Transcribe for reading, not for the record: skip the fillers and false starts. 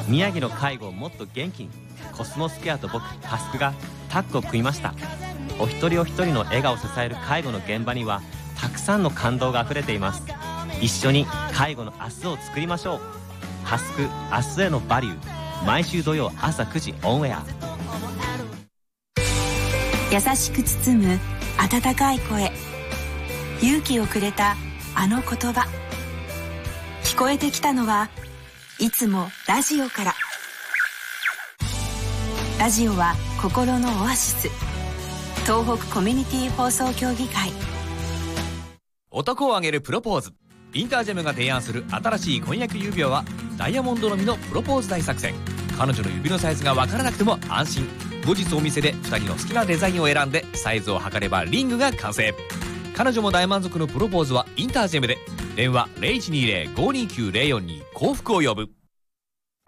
宮城の介護をもっと元気に、コスモスケアと僕タスクがタッグを組みました。お一人お一人の笑顔を支える介護の現場にはたくさんの感動があふれています。一緒に介護の明日を作りましょう。タスク明日へのバリュー、毎週土曜朝9時オンエア。 優しく包む温かい声、勇気をくれたあの言葉、聞こえてきたのはいつもラジオから。ラジオは心のオアシス。東北コミュニティ放送協議会。 男を挙げるプロポーズ。インタージェムが提案する新しい婚約指輪はダイヤモンドのみのプロポーズ大作戦。彼女の指のサイズが分からなくても安心。後日お店で2人の好きなデザインを選んでサイズを測ればリングが完成。彼女も大満足のプロポーズはインタージェムで。電話 0120-529-042 幸福を呼ぶ。